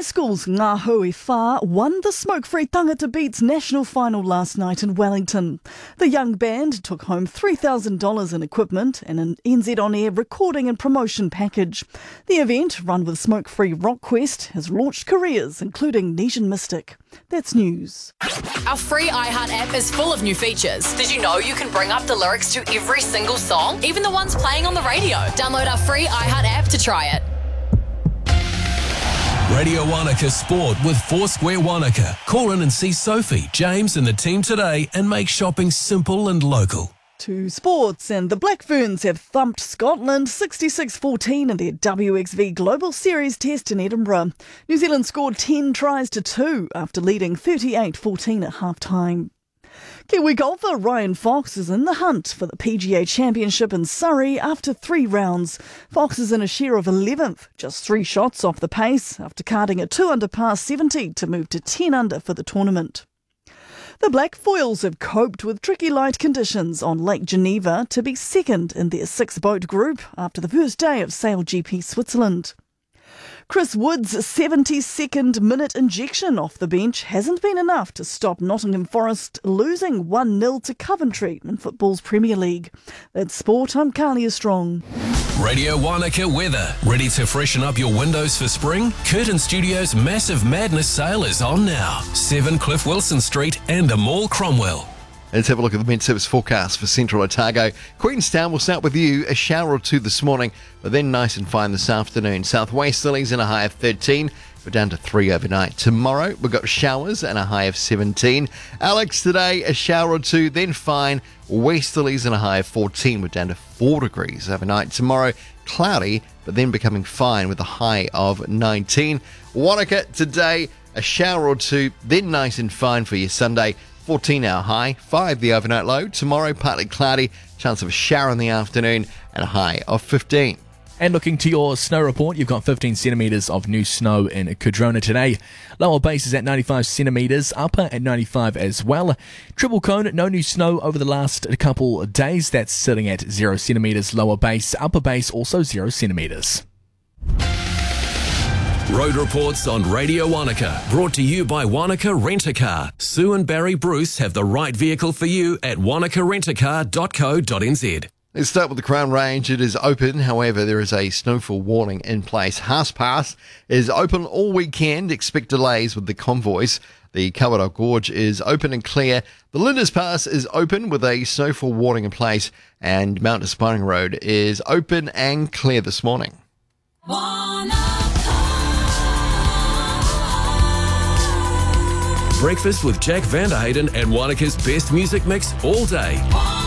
School's Ngā Hui Whā won the Smoke-Free Tangata Beats national final last night in Wellington. The young band took home $3,000 in equipment and an NZ On Air recording and promotion package. The event, run with Smoke-Free Rock Quest, has launched careers including Nesian Mystic. That's news. Our free iHeart app is full of new features. Did you know you can bring up the lyrics to every single song, even the ones playing on the radio? Download our free iHeart app to try it. Radio Wanaka Sport with Foursquare Wanaka. Call in and see Sophie, James and the team today and make shopping simple and local. To sports, and the Black Ferns have thumped Scotland 66-14 in their WXV Global Series test in Edinburgh. New Zealand scored 10 tries to 2 after leading 38-14 at half-time. Kiwi golfer Ryan Fox is in the hunt for the PGA Championship in Surrey after 3 rounds. Fox is in a share of 11th, just 3 shots off the pace after carding a 2-under par 70 to move to 10 under for the tournament. The Black Foils have coped with tricky light conditions on Lake Geneva to be second in their 6-boat group after the first day of SailGP Switzerland. Chris Wood's 72nd minute injection off the bench hasn't been enough to stop Nottingham Forest losing 1-0 to Coventry in football's Premier League. That's sport. I'm Carlia Strong. Radio Wanaka weather. Ready to freshen up your windows for spring? Curtin Studios' Massive Madness sale is on now. 7 Cliff Wilson Street and the Mall Cromwell. Let's have a look at the Met Service forecast for Central Otago. Queenstown, will start with you. A shower or 2 this morning, but then nice and fine this afternoon. Southwesterlies and a high of 13. We're down to 3 overnight. Tomorrow, we've got showers and a high of 17. Alex, today, a shower or 2, then fine. Westerlies and a high of 14. We're down to 4 degrees overnight. Tomorrow, cloudy, but then becoming fine with a high of 19. Wanaka, today, a shower or 2, then nice and fine for your Sunday. 14-hour high, 5 the overnight low. Tomorrow, partly cloudy, chance of a shower in the afternoon, and a high of 15. And looking to your snow report, you've got 15 centimetres of new snow in Cardrona today. Lower base is at 95 centimetres, upper at 95 as well. Triple Cone, no new snow over the last couple of days. That's sitting at 0 centimetres lower base. Upper base also 0 centimetres. Road reports on Radio Wanaka, brought to you by Wanaka Rent-A-Car. Sue and Barry Bruce have the right vehicle for you at wanakarentacar.co.nz. Let's start with the Crown Range. It is open, however, there is a snowfall warning in place. Haas Pass is open all weekend. Expect delays with the convoys. The Kawerau Gorge is open and clear. The Linders Pass is open with a snowfall warning in place. And Mount Aspiring Road is open and clear this morning. Breakfast with Jack Vanderhayden and Wanaka's best music mix all day.